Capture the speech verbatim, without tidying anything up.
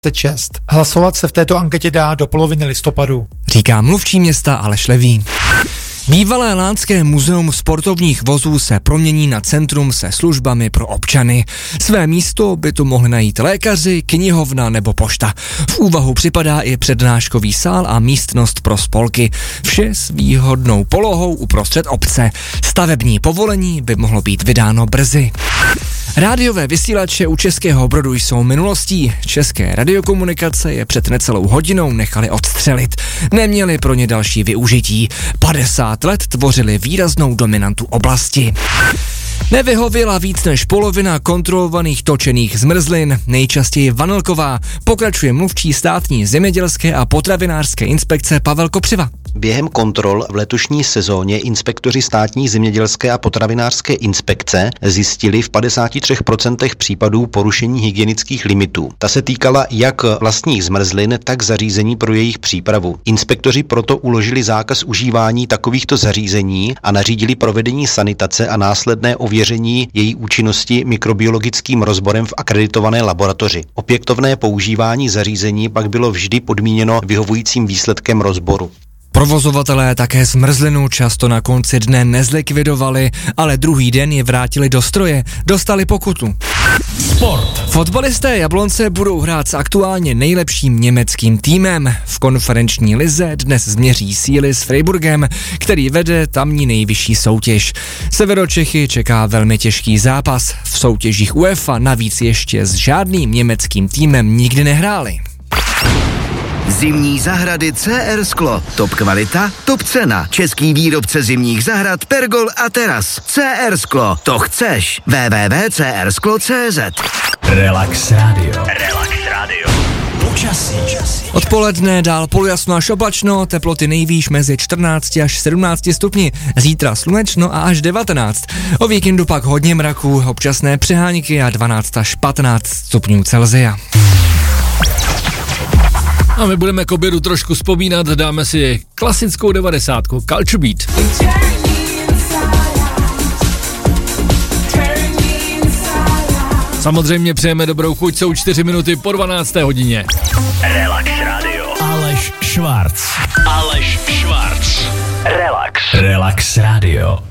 šest. Hlasovat se v této anketě dá do poloviny listopadu. Říká mluvčí města Aleš Levý. Bývalé Lánské muzeum sportovních vozů se promění na centrum se službami pro občany. Své místo by tu mohli najít lékaři, knihovna nebo pošta. V úvahu připadá i přednáškový sál a místnost pro spolky. Vše s výhodnou polohou uprostřed obce. Stavební povolení by mohlo být vydáno brzy. Rádiové vysílače u Českého Brodu jsou minulostí. České radiokomunikace je před necelou hodinou nechali odstřelit. Neměli pro ně další využití. padesát let tvořili výraznou dominantu oblasti. Nevyhověla víc než polovina kontrolovaných točených zmrzlin, nejčastěji vanilková, pokračuje mluvčí státní zemědělské a potravinářské inspekce Pavel Kopřiva. Během kontrol v letošní sezóně inspektoři státní zemědělské a potravinářské inspekce zjistili v padesáti třech procentech případů porušení hygienických limitů. Ta se týkala jak vlastních zmrzlin, tak zařízení pro jejich přípravu. Inspektoři proto uložili zákaz užívání takovýchto zařízení a nařídili provedení sanitace a následné ověření její účinnosti mikrobiologickým rozborem v akreditované laboratoři. Opětovné používání zařízení pak bylo vždy podmíněno vyhovujícím výsledkem rozboru. Provozovatelé také zmrzlinu často na konci dne nezlikvidovali, ale druhý den je vrátili do stroje, dostali pokutu. Sport. Fotbalisté Jablonce budou hrát s aktuálně nejlepším německým týmem. V konferenční lize dnes změří síly s Freiburgem, který vede tamní nejvyšší soutěž. Severočechy čeká velmi těžký zápas. V soutěžích UEFA navíc ještě s žádným německým týmem nikdy nehráli. Zimní zahrady C R Sklo. Top kvalita, top cena. Český výrobce zimních zahrad Pergol a Teras. C R Sklo. To chceš. w w w tečka c r sklo tečka c z. Relax Radio. Relax Radio. Počasí. Odpoledne dál polojasno až oblačno, teploty nejvýš mezi čtrnácti až sedmnácti stupni, zítra slunečno a až devatenáct. O víkendu pak hodně mraků, občasné přehánky a dvanáct až patnáct stupňů Celsia. A my budeme k obědu trošku vzpomínat, dáme si klasickou devadesátku Culture Beat. Samozřejmě přejeme dobrou chuť, jsou čtyři minuty po dvanácté hodině. Relax Radio. Aleš Schwarz. Aleš Schwarz. Relax. Relax Radio.